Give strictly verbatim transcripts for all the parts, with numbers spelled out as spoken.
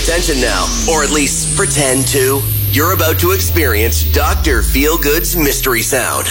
attention now, or at least pretend to. You're about to experience Doctor Feelgood's Mystery Sound.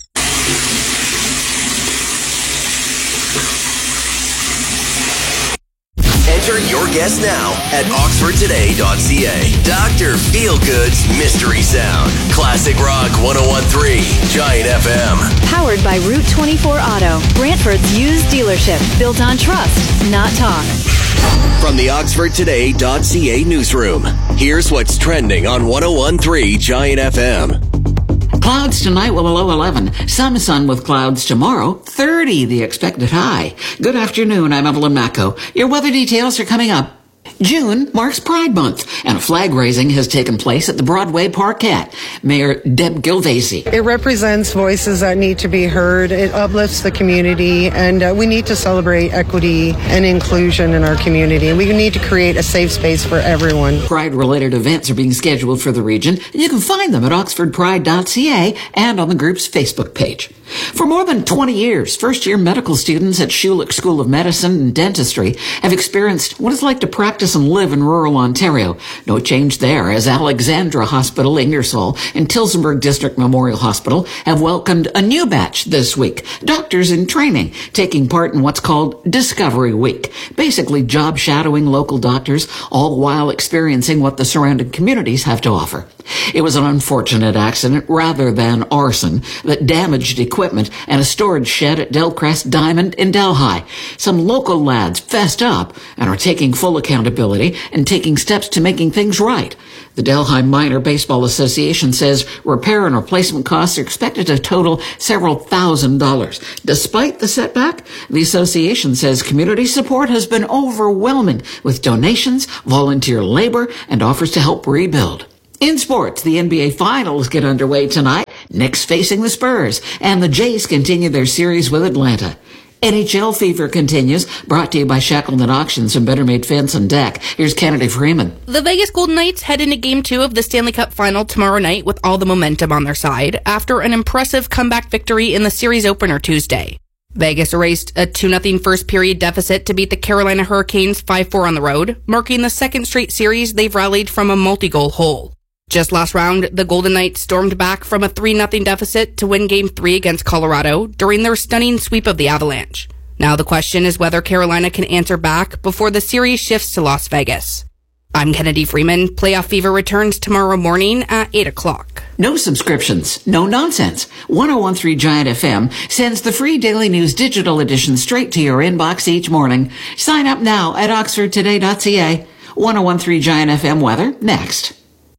Enter your guess now at oxford today dot c a. Doctor Feelgood's Mystery Sound. Classic Rock one oh one point three, Giant F M. Powered by Route twenty-four Auto. Brantford's used dealership. Built on trust, not talk. From the oxford today dot c a newsroom, here's what's trending on one oh one point three Giant F M. Clouds tonight with a low eleven. Some sun with clouds tomorrow. thirty the expected high. Good afternoon. I'm Evelyn Macco. Your weather details are coming up. June marks Pride Month, and a flag raising has taken place at the Broadway Parkette. Mayor Deb Gilvacy. It represents voices that need to be heard. It uplifts the community, and uh, we need to celebrate equity and inclusion in our community. We need to create a safe space for everyone. Pride-related events are being scheduled for the region. You can find them at oxford pride dot c a and on the group's Facebook page. For more than twenty years, first-year medical students at Schulich School of Medicine and Dentistry have experienced what it's like to practice and live in rural Ontario. No change there, as Alexandra Hospital, Ingersoll, and Tillsonburg District Memorial Hospital have welcomed a new batch this week. Doctors in training, taking part in what's called Discovery Week. Basically job shadowing local doctors, all while experiencing what the surrounding communities have to offer. It was an unfortunate accident rather than arson that damaged equipment and a storage shed at Delcrest Diamond in Delhi. Some local lads fessed up and are taking full accountability and taking steps to making things right. The Delhi Minor Baseball Association says repair and replacement costs are expected to total several thousand dollars. Despite the setback, the association says community support has been overwhelming with donations, volunteer labor, and offers to help rebuild. In sports, the N B A Finals get underway tonight. Knicks facing the Spurs, and the Jays continue their series with Atlanta. N H L fever continues, brought to you by Shackleton Auctions and Better Made Fence and Deck. Here's Kennedy Freeman. The Vegas Golden Knights head into Game two of the Stanley Cup Final tomorrow night with all the momentum on their side after an impressive comeback victory in the series opener Tuesday. Vegas erased a two nothing first period deficit to beat the Carolina Hurricanes five four on the road, marking the second straight series they've rallied from a multi-goal hole. Just last round, the Golden Knights stormed back from a three nothing deficit to win Game three against Colorado during their stunning sweep of the Avalanche. Now the question is whether Carolina can answer back before the series shifts to Las Vegas. I'm Kennedy Freeman. Playoff Fever returns tomorrow morning at eight o'clock. No subscriptions, no nonsense. one oh one point three Giant F M sends the free Daily News digital edition straight to your inbox each morning. Sign up now at oxford today dot c a. one oh one point three Giant F M weather next.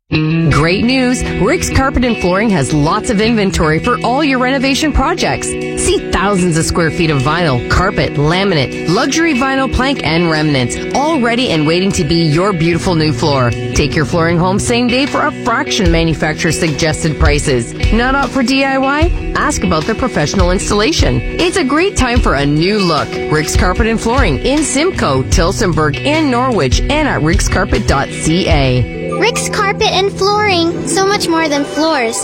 Great news! Rick's Carpet and Flooring has lots of inventory for all your renovation projects. See thousands of square feet of vinyl, carpet, laminate, luxury vinyl plank, and remnants, all ready and waiting to be your beautiful new floor. Take your flooring home same day for a fraction manufacturer suggested prices. Not up for D I Y? Ask about their professional installation. It's a great time for a new look. Rick's Carpet and Flooring in Simcoe, Tillsonburg, and Norwich, and at ricks carpet dot c a. Rick's Carpet and Flooring, so much more than floors.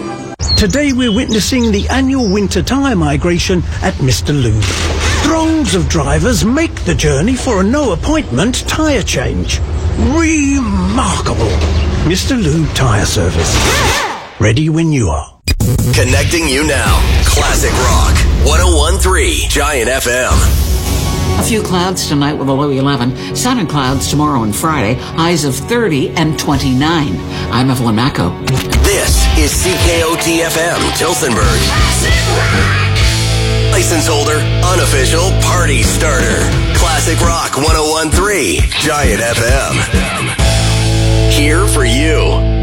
Today we're witnessing the annual winter tyre migration at Mister Lube. Throngs of drivers make the journey for a no-appointment tyre change. Remarkable. Mister Lube Tyre Service. Ready when you are. Connecting you now. Classic Rock one oh one point three Giant F M. A few clouds tonight with a low eleven. Sun and clouds tomorrow and Friday. Highs of thirty and twenty-nine. I'm Evelyn Macco. This is C K O T F M, Tillsonburg. License holder, unofficial party starter. Classic Rock one oh one point three Giant F M. Here for you.